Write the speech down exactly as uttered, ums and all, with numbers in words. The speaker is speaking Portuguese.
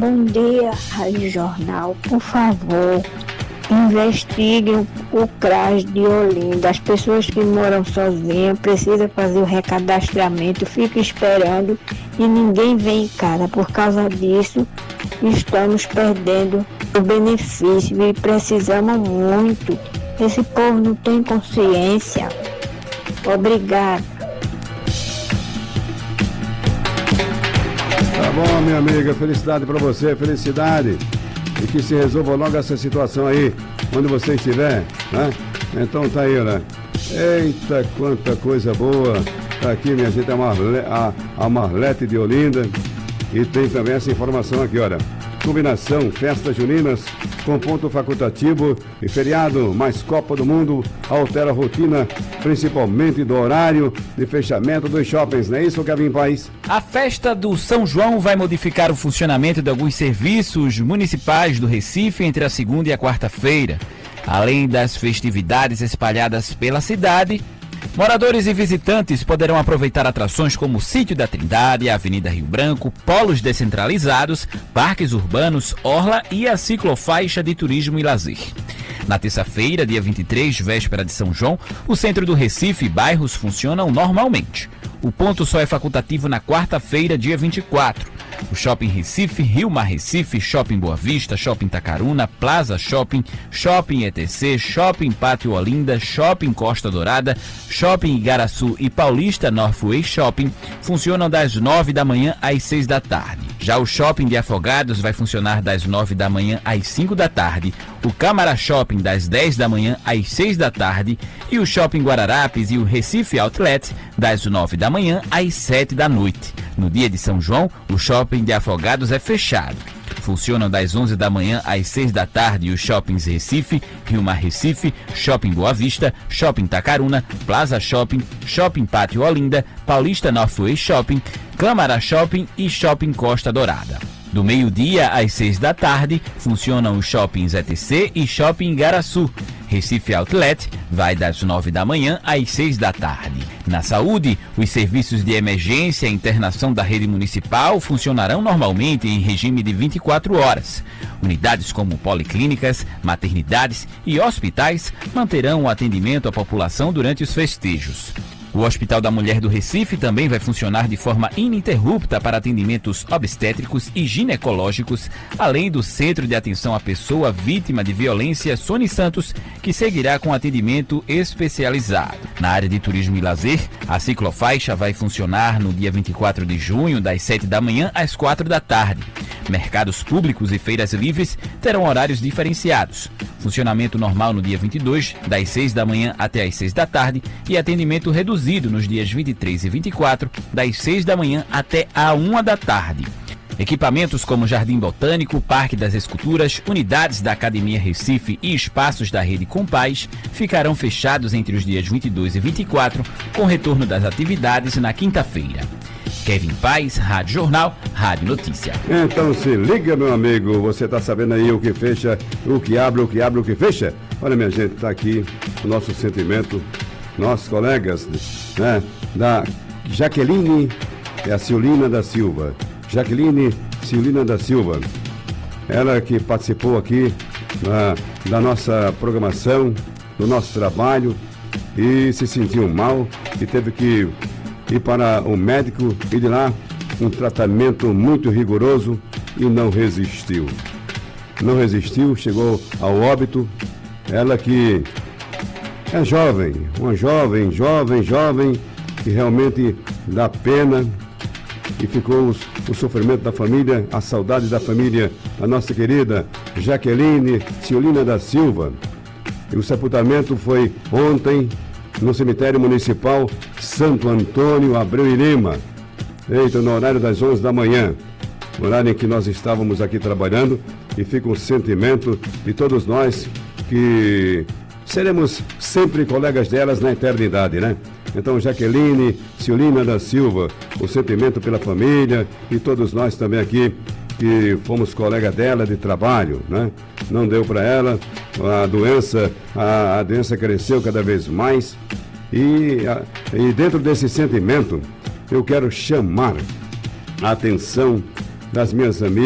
Bom dia, Rádio Jornal. Por favor, investiguem o CRAS de Olinda. As pessoas que moram sozinhas precisam fazer o recadastramento, ficam esperando e ninguém vem em casa. Por causa disso, estamos perdendo o benefício e precisamos muito. Esse povo não tem consciência. Obrigada. Tá bom, minha amiga, felicidade pra você, felicidade. E que se resolva logo essa situação aí, onde você estiver, né? Então tá aí, né? Eita, quanta coisa boa. Tá aqui, minha gente, a, Marle, a, a Marlete de Olinda. E tem também essa informação aqui, olha. Combinação, festas juninas com ponto facultativo e feriado mais Copa do Mundo altera a rotina, principalmente do horário de fechamento dos shoppings. Não é isso, Kevin Paes? A festa do São João vai modificar o funcionamento de alguns serviços municipais do Recife entre a segunda e a quarta-feira. Além das festividades espalhadas pela cidade, moradores e visitantes poderão aproveitar atrações como o Sítio da Trindade, a Avenida Rio Branco, polos descentralizados, parques urbanos, orla e a ciclofaixa de turismo e lazer. Na terça-feira, dia vinte e três, véspera de São João, o centro do Recife e bairros funcionam normalmente. O ponto só é facultativo na quarta-feira, dia vinte e quatro. O Shopping Recife, Rio Mar Recife, Shopping Boa Vista, Shopping Tacaruna, Plaza Shopping, Shopping E T C, Shopping Pátio Olinda, Shopping Costa Dourada, Shopping Igaraçu e Paulista Northway Shopping funcionam das nove da manhã às seis da tarde. Já o Shopping de Afogados vai funcionar das nove da manhã às cinco da tarde, o Câmara Shopping das dez da manhã às seis da tarde e o Shopping Guararapes e o Recife Outlet das nove da manhã às sete da noite. No dia de São João, o Shopping de Afogados é fechado. Funcionam das onze da manhã às seis da tarde os shoppings Recife, Rio Mar Recife, Shopping Boa Vista, Shopping Tacaruna, Plaza Shopping, Shopping Pátio Olinda, Paulista Northway Shopping, Câmara Shopping e Shopping Costa Dourada. Do meio-dia às seis da tarde, funcionam os shoppings E T C e Shopping Igaraçu. Recife Outlet vai das nove da manhã às seis da tarde. Na saúde, os serviços de emergência e internação da rede municipal funcionarão normalmente em regime de vinte e quatro horas. Unidades como policlínicas, maternidades e hospitais manterão o atendimento à população durante os festejos. O Hospital da Mulher do Recife também vai funcionar de forma ininterrupta para atendimentos obstétricos e ginecológicos, além do Centro de Atenção à Pessoa Vítima de Violência Sony Santos, que seguirá com atendimento especializado. Na área de turismo e lazer, a ciclofaixa vai funcionar no dia vinte e quatro de junho, das sete da manhã às quatro da tarde. Mercados públicos e feiras livres terão horários diferenciados. Funcionamento normal no dia vinte e dois, das seis da manhã até as seis da tarde, e atendimento reduzido nos dias vinte e três e vinte e quatro, das seis da manhã até a uma da tarde. Equipamentos como Jardim Botânico, Parque das Esculturas, unidades da Academia Recife e espaços da Rede Compaz ficarão fechados entre os dias vinte e dois e vinte e quatro, com retorno das atividades na quinta-feira. Kevin Paes, Rádio Jornal, Rádio Notícia. Então se liga, meu amigo, você tá sabendo aí o que fecha, o que abre, o que abre, o que fecha? Olha, minha gente, tá aqui o nosso sentimento, nossos colegas, né, da Jaqueline e a Ciolina da Silva. Jaqueline Ciolina da Silva, ela que participou aqui na, da nossa programação, do nosso trabalho e se sentiu mal e teve que ir para o médico e de lá um tratamento muito rigoroso e não resistiu. Não resistiu, chegou ao óbito. Ela que é jovem, uma jovem, jovem, jovem, que realmente dá pena e ficou o, o sofrimento da família, a saudade da família, a nossa querida Jaqueline Ciolina da Silva. E o sepultamento foi ontem no cemitério municipal Santo Antônio Abreu e Lima, eita, no horário das onze da manhã, horário em que nós estávamos aqui trabalhando, e fica um sentimento de todos nós que seremos sempre colegas delas na eternidade, né? Então, Jaqueline Ciolina da Silva, o sentimento pela família e todos nós também aqui que fomos colega dela de trabalho, né? Não deu para ela, a doença, a, a doença cresceu cada vez mais e, a, e dentro desse sentimento eu quero chamar a atenção das minhas amigas.